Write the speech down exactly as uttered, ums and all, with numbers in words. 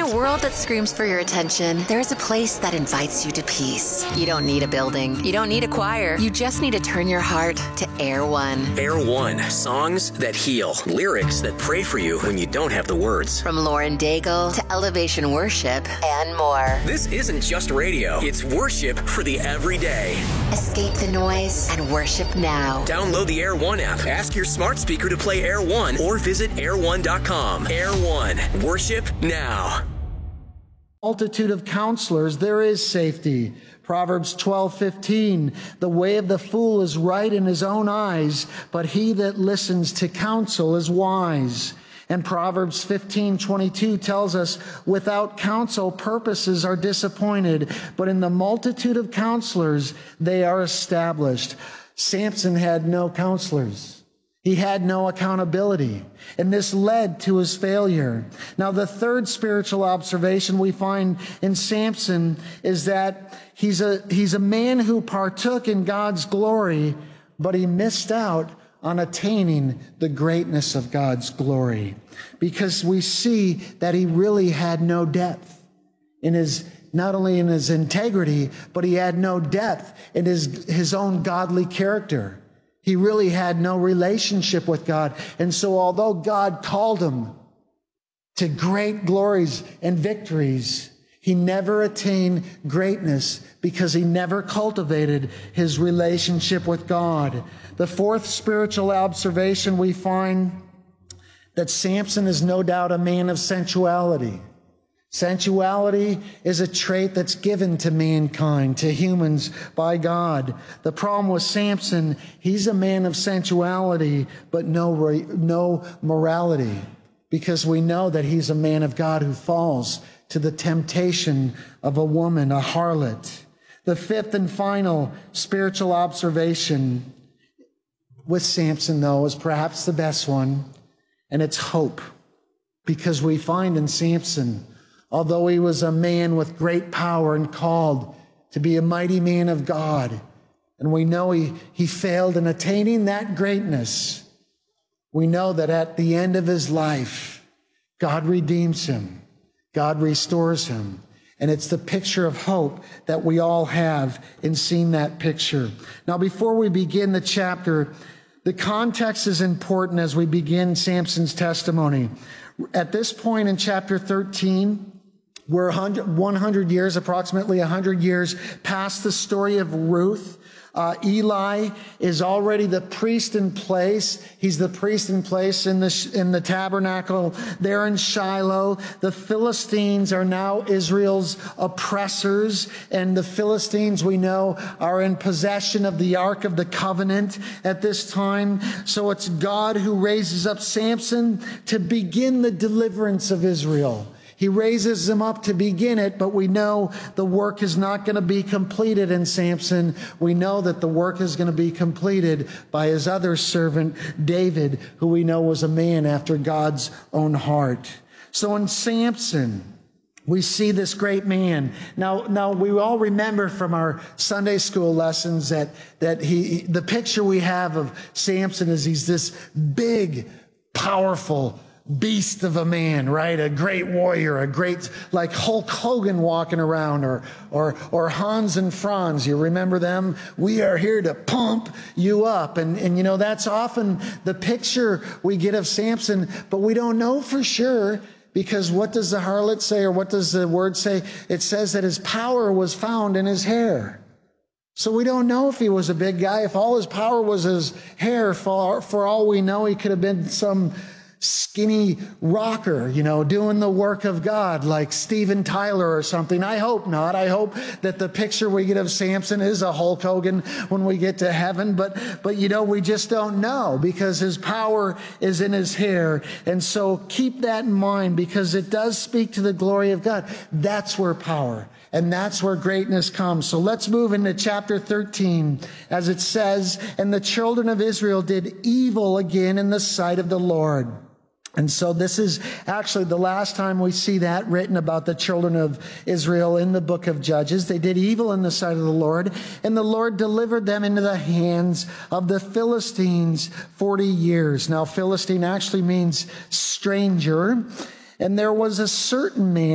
a world that screams for your attention, there's a place that invites you to peace. You don't need a building. You don't need a choir. You just need to turn your heart to Air One. Air One. Songs that heal. Lyrics that pray for you when you don't have the words. From Lauren Daigle to Elevation Worship and more. This isn't just radio. It's worship for the everyday. Escape the noise and worship now. Download the Air One app. Ask your smart speaker to play Air One or visit air one dot com. Air One. Worship now. Multitude of counselors, there is safety. Proverbs twelve fifteen, the way of the fool is right in his own eyes, but he that listens to counsel is wise. And Proverbs fifteen twenty-two tells us, without counsel, purposes are disappointed, but in the multitude of counselors, they are established. Samson had no counselors. He had no accountability, and this led to his failure. Now, the third spiritual observation we find in Samson is that he's a, he's a man who partook in God's glory, but he missed out on attaining the greatness of God's glory, because we see that he really had no depth in his, not only in his integrity, but he had no depth in his, his own godly character. He really had no relationship with God. And so although God called him to great glories and victories, he never attained greatness because he never cultivated his relationship with God. The fourth spiritual observation, we find that Samson is no doubt a man of sensuality. Sensuality is a trait that's given to mankind, to humans, by God. The problem with Samson, he's a man of sensuality, but no, no morality, because we know that he's a man of God who falls to the temptation of a woman, a harlot. The fifth and final spiritual observation with Samson, though, is perhaps the best one, and it's hope, because we find in Samson, although he was a man with great power and called to be a mighty man of God, and we know he, he failed in attaining that greatness, we know that at the end of his life, God redeems him. God restores him. And it's the picture of hope that we all have in seeing that picture. Now, before we begin the chapter, the context is important as we begin Samson's testimony. At this point in chapter thirteen, we're one hundred years, approximately one hundred years past the story of Ruth. Uh, Eli is already the priest in place. He's the priest in place in the, in the tabernacle there in Shiloh. The Philistines are now Israel's oppressors, and the Philistines, we know, are in possession of the Ark of the Covenant at this time. So it's God who raises up Samson to begin the deliverance of Israel. He raises him up to begin it, but we know the work is not going to be completed in Samson. We know that the work is going to be completed by his other servant, David, who we know was a man after God's own heart. So in Samson, we see this great man. Now, now we all remember from our Sunday school lessons that, that he, the picture we have of Samson is he's this big, powerful beast of a man, right? A great warrior, a great, like Hulk Hogan walking around, or, or, or Hans and Franz. You remember them? We are here to pump you up. And, and you know, that's often the picture we get of Samson, but we don't know for sure, because what does the harlot say, or what does the word say? It says that his power was found in his hair. So we don't know if he was a big guy. If all his power was his hair, for, for all we know, he could have been some skinny rocker, you know, doing the work of God like Steven Tyler or something. I hope not. I hope that the picture we get of Samson is a Hulk Hogan when we get to heaven. But, but you know, we just don't know, because his power is in his hair. And so keep that in mind, because it does speak to the glory of God. That's where power and that's where greatness comes. So let's move into chapter thirteen, as it says, "And the children of Israel did evil again in the sight of the Lord." And so this is actually the last time we see that written about the children of Israel in the book of Judges. They did evil in the sight of the Lord, and the Lord delivered them into the hands of the Philistines forty years. Now, Philistine actually means stranger. And there was a certain man